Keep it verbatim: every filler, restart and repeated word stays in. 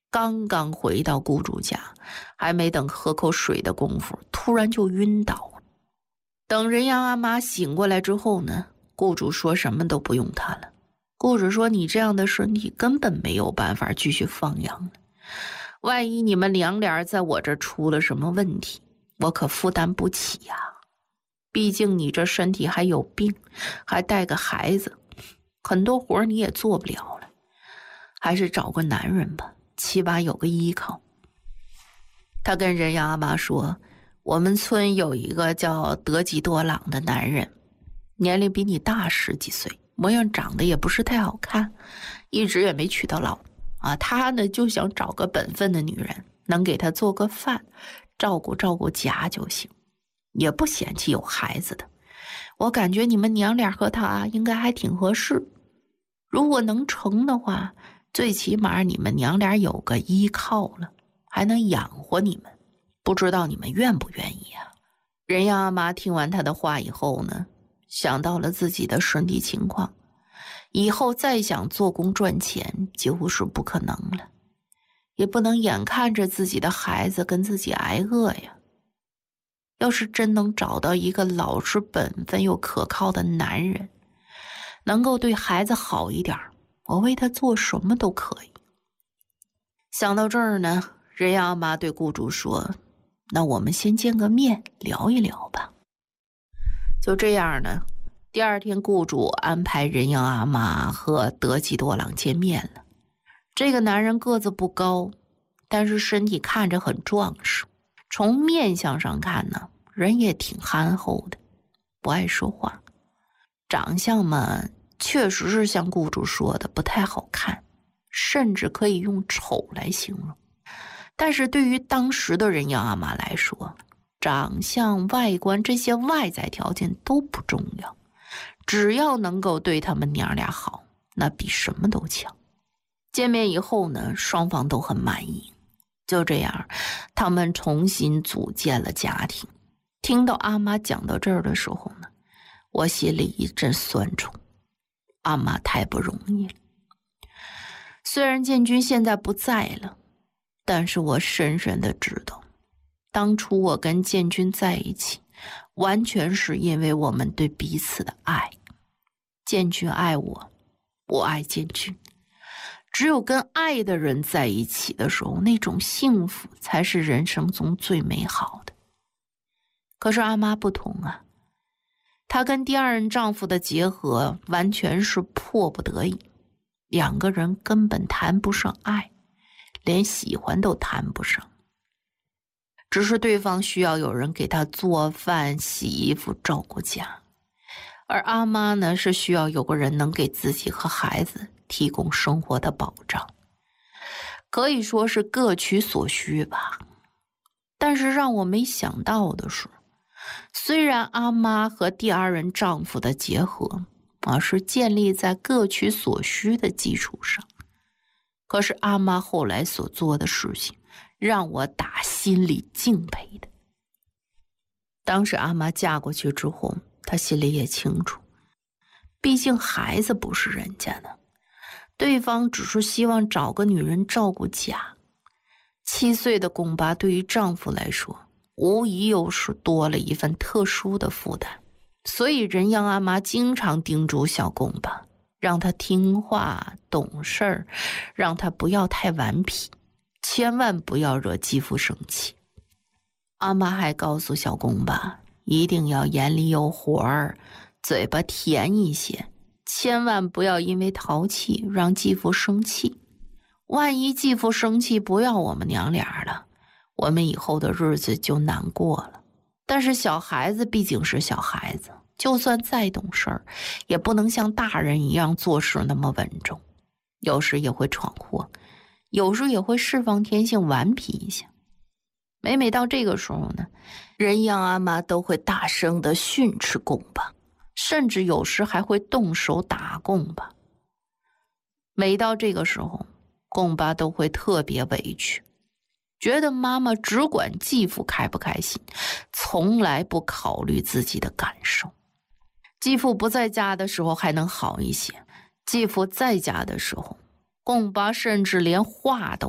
刚刚回到雇主家，还没等喝口水的功夫，突然就晕倒了。等人阳阿妈醒过来之后呢，雇主说什么都不用他了。雇主说，你这样的身体根本没有办法继续放羊了，万一你们娘俩在我这出了什么问题，我可负担不起呀、啊。毕竟你这身体还有病，还带个孩子，很多活你也做不了了，还是找个男人吧，起码有个依靠。他跟人阳阿妈说，我们村有一个叫德吉多朗的男人，年龄比你大十几岁，模样长得也不是太好看，一直也没娶到老啊。他呢就想找个本分的女人，能给他做个饭，照顾照顾家就行，也不嫌弃有孩子的。我感觉你们娘俩和他应该还挺合适，如果能成的话，最起码你们娘俩有个依靠了，还能养活你们，不知道你们愿不愿意啊？人阳阿妈听完他的话以后呢，想到了自己的身体情况，以后再想做工赚钱几乎是不可能了，也不能眼看着自己的孩子跟自己挨饿呀。要是真能找到一个老实本分又可靠的男人，能够对孩子好一点，我为他做什么都可以。想到这儿呢，人阳阿妈对雇主说，那我们先见个面聊一聊吧。就这样呢，第二天雇主安排人阳阿妈和德吉多朗见面了。这个男人个子不高，但是身体看着很壮实，从面相上看呢，人也挺憨厚的，不爱说话。长相嘛，确实是像雇主说的不太好看，甚至可以用丑来形容。但是对于当时的人阳阿妈来说，长相外观这些外在条件都不重要，只要能够对他们娘俩好，那比什么都强。见面以后呢，双方都很满意。就这样，他们重新组建了家庭。听到阿妈讲到这儿的时候呢，我心里一阵酸楚，阿妈太不容易了。虽然建军现在不在了，但是我深深的知道，当初我跟建军在一起，完全是因为我们对彼此的爱。建军爱我，我爱建军。只有跟爱的人在一起的时候，那种幸福才是人生中最美好的。可是阿妈不同啊，她跟第二任丈夫的结合完全是迫不得已，两个人根本谈不上爱，连喜欢都谈不上，只是对方需要有人给她做饭、洗衣服、照顾家，而阿妈呢，是需要有个人能给自己和孩子提供生活的保障，可以说是各取所需吧。但是让我没想到的是，虽然阿妈和第二任丈夫的结合啊是建立在各取所需的基础上，可是阿妈后来所做的事情让我打心里敬佩的。当时阿妈嫁过去之后，她心里也清楚，毕竟孩子不是人家的，对方只是希望找个女人照顾家。七岁的贡巴对于丈夫来说，无疑又是多了一份特殊的负担。所以人阳阿妈经常叮嘱小贡巴，让他听话懂事儿，让他不要太顽皮，千万不要惹继父生气。阿妈还告诉小贡巴，一定要眼里有活儿，嘴巴甜一些，千万不要因为淘气让继父生气。万一继父生气不要我们娘俩了，我们以后的日子就难过了。但是小孩子毕竟是小孩子，就算再懂事儿，也不能像大人一样做事那么稳重，有时也会闯祸，有时也会释放天性顽皮一下。每每到这个时候呢，人阳阿妈都会大声的训斥贡巴，甚至有时还会动手打贡巴。每到这个时候，贡巴都会特别委屈，觉得妈妈只管继父开不开心，从来不考虑自己的感受。继父不在家的时候还能好一些，继父在家的时候，贡巴甚至连话都